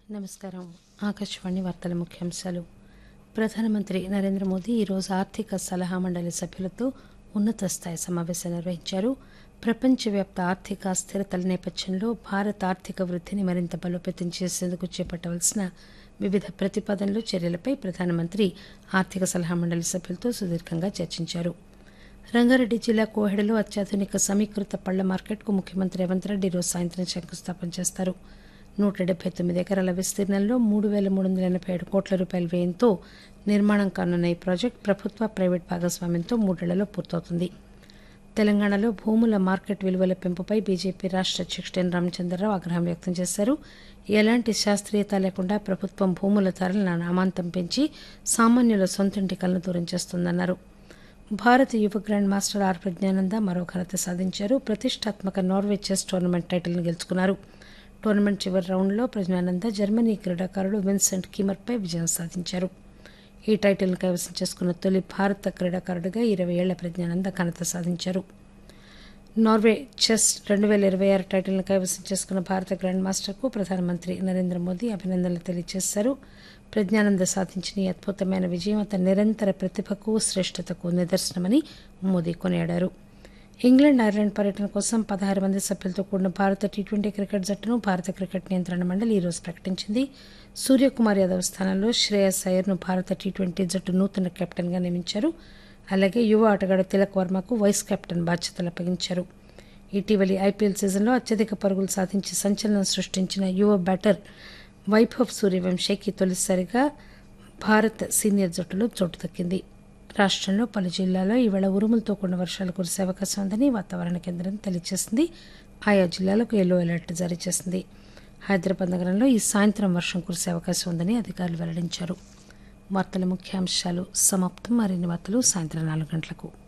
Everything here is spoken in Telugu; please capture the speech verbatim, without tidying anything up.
నమస్కారం. ఆకాశవాణి వార్తల ముఖ్యాంశాలు. ప్రధానమంత్రి నరేంద్ర మోదీ ఈరోజు ఆర్థిక సలహా మండలి సభ్యులతో ఉన్నత స్థాయి సమావేశం నిర్వహించారు. ప్రపంచవ్యాప్త ఆర్థిక అస్థిరతల నేపథ్యంలో భారత ఆర్థిక వృద్ధిని మరింత బలోపేతం చేసేందుకు చేపట్టవలసిన వివిధ ప్రతిపాదనలు, చర్యలపై ప్రధానమంత్రి ఆర్థిక సలహా మండలి సభ్యులతో సుదీర్ఘంగా చర్చించారు. రంగారెడ్డి జిల్లా కోహెడలో అత్యాధునిక సమీకృత పళ్ల మార్కెట్కు ముఖ్యమంత్రి రేవంత్ రెడ్డి ఈరోజు సాయంత్రం శంకుస్థాపన చేస్తారు. నూట డెబ్బై తొమ్మిది ఎకరాల విస్తీర్ణంలో మూడు వేల మూడు వందల ఎనభై ఏడు కోట్ల రూపాయల వ్యయంతో నిర్మాణం కానున్న ఈ ప్రాజెక్టు ప్రభుత్వ, ప్రైవేట్ భాగస్వామ్యంతో మూడేళ్లలో పూర్తవుతుంది. తెలంగాణలో భూముల మార్కెట్ విలువల పెంపుపై బీజేపీ రాష్ట్ర అధ్యక్షుడు ఎన్ రామచంద్రరావు ఆగ్రహం వ్యక్తం చేశారు. ఎలాంటి శాస్త్రీయత లేకుండా ప్రభుత్వం భూముల ధరలను అమాంతం పెంచి సామాన్యుల సొంతింటి కలను దూరం చేస్తోందన్నారు. భారత యువ గ్రాండ్ మాస్టర్ ఆర్ ప్రజ్ఞానంద మరో ఘనత సాధించారు. ప్రతిష్టాత్మక నార్వే చెస్ టోర్నమెంట్ టైటిల్ను గెలుచుకున్నారు. టోర్నమెంట్ చివరి రౌండ్లో ప్రజ్ఞానంద జర్మనీ క్రీడాకారుడు విన్సెంట్ కీమర్పై విజయం సాధించారు. ఈ టైటిల్ను కైవసం చేసుకున్న తొలి భారత క్రీడాకారుడిగా ఇరవై ఏళ్ల ప్రజ్ఞానంద ఘనత సాధించారు. నార్వే చెస్ రెండు వేల ఇరవై ఆరు టైటిల్ను కైవసం చేసుకున్న భారత గ్రాండ్ మాస్టర్కు ప్రధానమంత్రి నరేంద్ర మోదీ అభినందనలు తెలియజేశారు. ప్రజ్ఞానంద సాధించిన ఈ అద్భుతమైన విజయం అతని నిరంతర ప్రతిభకు, శ్రేష్టతకు నిదర్శనమని మోదీ కొనియాడారు. ఇంగ్లాండ్, ఐర్లాండ్ పర్యటన కోసం పదహారు మంది సభ్యులతో కూడిన భారత టీ ట్వంటీ క్రికెట్ జట్టును భారత క్రికెట్ నియంత్రణ మండలి ఈరోజు ప్రకటించింది. సూర్యకుమార్ యాదవ్ స్థానంలో శ్రేయస్ అయ్యర్ను భారత టీ ట్వంటీ జట్టు నూతన కెప్టెన్గా నియమించారు. అలాగే యువ ఆటగాడు తిలక్ వర్మకు వైస్ కెప్టెన్ బాధ్యతలు అప్పగించారు. ఇటీవలి ఐపీఎల్ సీజన్లో అత్యధిక పరుగులు సాధించి సంచలనం సృష్టించిన యువ బ్యాటర్ వైభవ్ సూర్యవంశీకి తొలిసారిగా భారత సీనియర్ జట్టులో చోటు దక్కింది. రాష్ట్రంలో పలు జిల్లాల్లో ఈవేళ ఉరుములతో కూడిన వర్షాలు కురిసే అవకాశం ఉందని వాతావరణ కేంద్రం తెలియజేసింది. ఆయా జిల్లాలకు ఎల్లో అలర్ట్ జారీ చేసింది. హైదరాబాద్ నగరంలో ఈ సాయంత్రం వర్షం కురిసే అవకాశం ఉందని అధికారులు వెల్లడించారు. వార్తల ముఖ్యాంశాలు సమాప్తం. మరిన్ని వార్తలు సాయంత్రం నాలుగు గంటలకు.